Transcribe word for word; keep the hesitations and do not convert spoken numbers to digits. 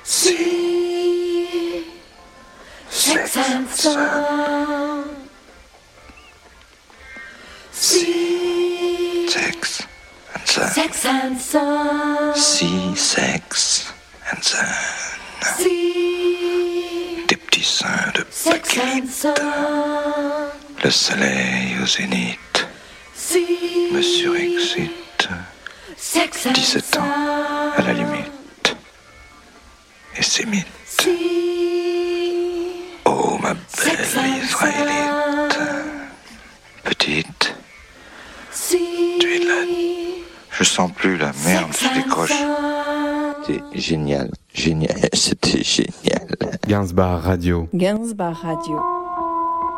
See, sex and sound. See, sex and sound. sex and sound. See, sex and sound. See, Des petits seins de sex and bakélite. sound. Le soleil au zénith See, me surexcite. sex and dix-sept ans à la limite. Et c'est mythe. See, Oh ma sex belle and israélite. sound. Petite, See, tu es là. Je sens plus la merde, sex je and décroche. sound. C'était génial, génial, c'était génial. Gainsbar Radio. Gainsbar Radio.